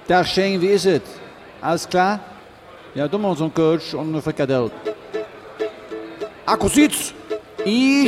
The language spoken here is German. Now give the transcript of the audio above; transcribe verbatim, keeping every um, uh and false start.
Dag Shane, wie ist es? Alles klar? Ja, doen wir uns einen Coach und eine Frikadelle. Akkusietz! Ich